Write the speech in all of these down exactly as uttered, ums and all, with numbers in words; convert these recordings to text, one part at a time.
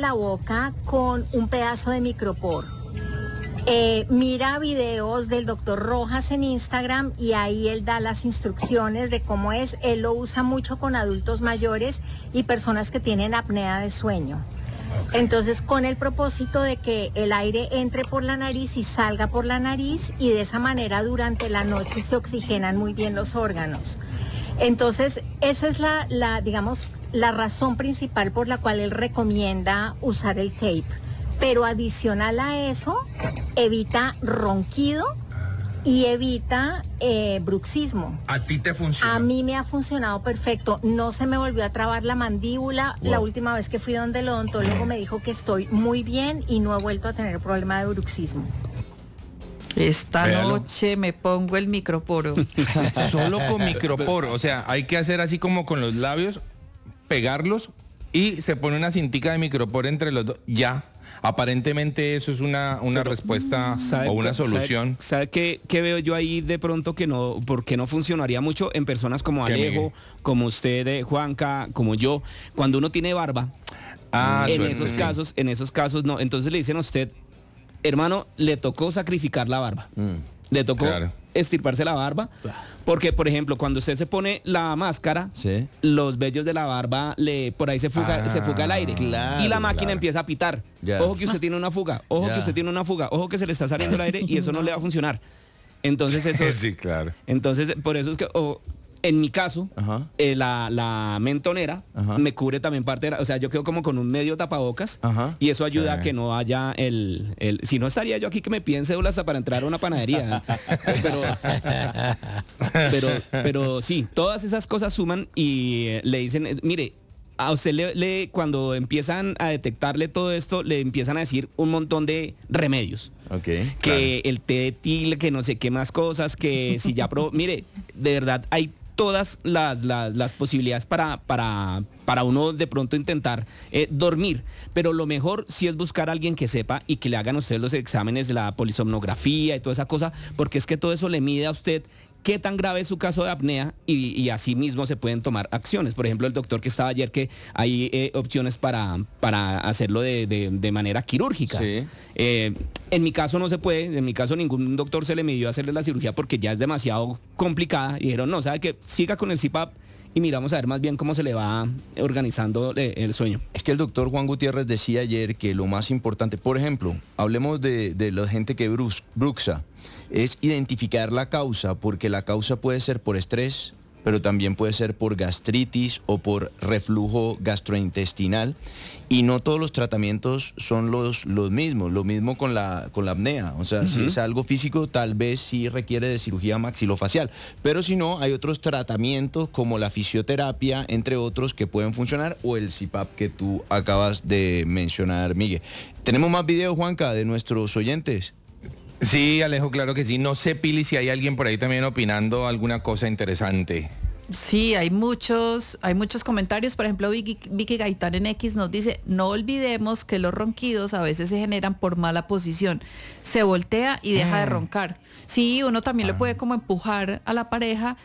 la boca con un pedazo de micropor. Eh, mira videos del doctor Rojas en Instagram y ahí él da las instrucciones de cómo es. Él lo usa mucho con adultos mayores y personas que tienen apnea de sueño. Entonces, con el propósito de que el aire entre por la nariz y salga por la nariz, y de esa manera durante la noche se oxigenan muy bien los órganos. Entonces, esa es la, la digamos, la razón principal por la cual él recomienda usar el tape. Pero adicional a eso, evita ronquido y evita eh, bruxismo. ¿A ti te funciona? A mí me ha funcionado perfecto. No se me volvió a trabar la mandíbula. Wow. La última vez que fui donde el odontólogo me dijo que estoy muy bien y no he vuelto a tener problema de bruxismo. Esta Véalo. noche me pongo el microporo. Solo con microporo. O sea, hay que hacer así como con los labios, pegarlos y se pone una cintica de microporo entre los dos. Ya. Aparentemente eso es una, una Pero, respuesta ¿sabe, o una solución. ¿Sabe, sabe qué, qué veo yo ahí de pronto que no, porque no funcionaría mucho en personas como ¿Qué, Alejo, Miguel? como usted, eh, Juanca, como yo? Cuando uno tiene barba, Ah, en suerte, esos sí. casos, en esos casos no. Entonces le dicen a usted, hermano, le tocó sacrificar la barba. Mm. Le tocó Claro. estirparse la barba. Porque, por ejemplo, cuando usted se pone la máscara, Sí. los vellos de la barba, le por ahí se fuga, Ah, se fuga el aire. claro, y la máquina claro. empieza a pitar. Ya. Ojo que usted tiene una fuga, ojo Ya. que usted tiene una fuga, ojo que se le está saliendo el aire y eso no le va a funcionar. Entonces eso, Sí, claro. entonces por eso es que, o, en mi caso, Ajá. eh, la, la mentonera Ajá. me cubre también parte de la, o sea, yo quedo como con un medio tapabocas. Ajá. Y eso ayuda Sí. a que no haya el, el, si no estaría yo aquí que me piden cédulas hasta para entrar a una panadería. pero, pero, pero sí, todas esas cosas suman y eh, le dicen, eh, mire, a usted le, le- cuando empiezan a detectarle todo esto, le empiezan a decir un montón de remedios. Ok. Que el té de til, que no sé qué más cosas, que si ya probó, mire, de verdad hay todas las, las, las posibilidades para, para, para uno de pronto intentar eh, dormir, pero lo mejor sí es buscar a alguien que sepa y que le hagan a usted los exámenes de la polisomnografía y toda esa cosa, porque es que todo eso le mide a usted qué tan grave es su caso de apnea y, y así mismo se pueden tomar acciones. Por ejemplo, el doctor que estaba ayer, que hay eh, opciones para, para hacerlo de, de, de manera quirúrgica. Sí. Eh, en mi caso no se puede, en mi caso ningún doctor se le midió a hacerle la cirugía porque ya es demasiado complicada. Y dijeron, no, sabe que siga con el C PAP y miramos a ver más bien cómo se le va organizando eh, el sueño. Es que el doctor Juan Gutiérrez decía ayer que lo más importante, por ejemplo, hablemos de, de la gente que brus- bruxa, es identificar la causa, porque la causa puede ser por estrés, pero también puede ser por gastritis o por reflujo gastrointestinal, y no todos los tratamientos son los, los mismos, lo mismo con la, con la apnea, o sea, uh-huh. Si es algo físico, tal vez sí requiere de cirugía maxilofacial, pero si no, hay otros tratamientos como la fisioterapia, entre otros, que pueden funcionar, o el C PAP que tú acabas de mencionar, Miguel. Tenemos más videos, Juanca, de nuestros oyentes. Sí, Alejo, claro que sí. No sé, Pili, si hay alguien por ahí también opinando alguna cosa interesante. Sí, hay muchos, hay muchos comentarios. Por ejemplo, Vicky, Vicky Gaitán en X nos dice, no olvidemos que los ronquidos a veces se generan por mala posición. Se voltea y deja Mm. de roncar. Sí, uno también Ah. le puede como empujar a la pareja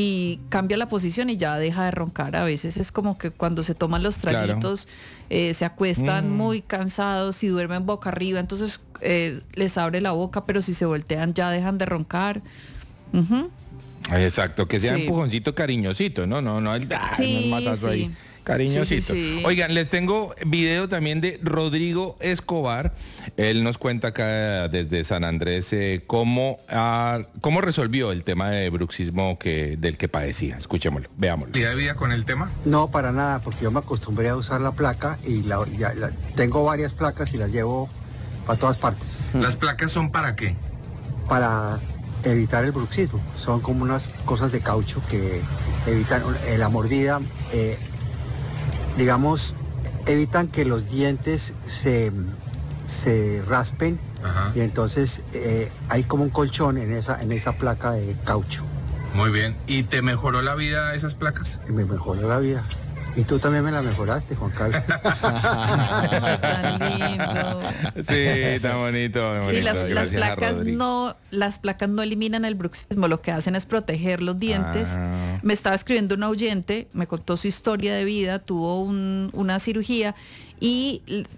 y cambia la posición y ya deja de roncar. A veces es como que cuando se toman los traguitos, eh, se acuestan Mm. muy cansados y duermen boca arriba, entonces eh, les abre la boca, pero si se voltean ya dejan de roncar. Ujú. Exacto, que sea Sí. empujoncito cariñosito, ¿no? No, no, el ah, Sí, no el matazo sí. ahí. Cariñosito. Sí, sí, sí. Oigan, les tengo video también de Rodrigo Escobar. Él nos cuenta acá desde San Andrés eh, cómo, ah, cómo resolvió el tema de bruxismo que, del que padecía. Escuchémoslo, veámoslo. ¿Calidad de vida con el tema? No, para nada, porque yo me acostumbré a usar la placa y la, ya- la- tengo varias placas y las llevo para todas partes ¿Las placas son para qué? para evitar el bruxismo. Son como unas cosas de caucho que evitan eh, la mordida, eh, digamos, evitan que los dientes se, se raspen. Ajá. Y entonces eh, hay como un colchón en esa, en esa placa de caucho Muy bien. ¿Y te mejoró la vida esas placas? y me mejoró la vida. Y tú también me la mejoraste, Juan Carlos. Tan lindo. Sí, está bonito. muy Sí, bonito. las, las Gracias a placas Rodrigo. no, las placas no eliminan el bruxismo, lo que hacen es proteger los dientes. Ah. Me estaba escribiendo un oyente, me contó su historia de vida, tuvo un- una cirugía y l-